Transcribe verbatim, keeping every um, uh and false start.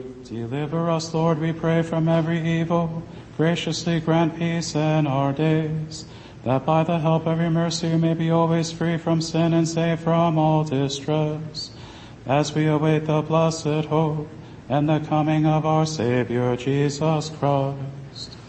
Deliver us, Lord, we pray, from every evil. Graciously grant peace in our days, that by the help of your mercy we may be always free from sin and safe from all distress, as we await the blessed hope and the coming of our Savior Jesus Christ.